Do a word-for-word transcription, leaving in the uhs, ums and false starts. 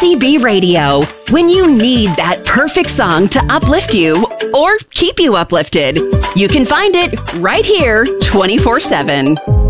C B Radio. When you need that perfect song to uplift you or keep you uplifted, you can find it right here twenty-four seven.